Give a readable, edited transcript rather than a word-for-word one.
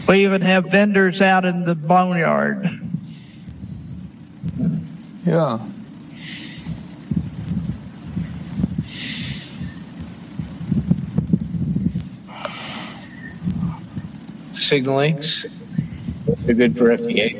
We even have vendors out in the boneyard. Yeah. Signal links, they're good for FDA.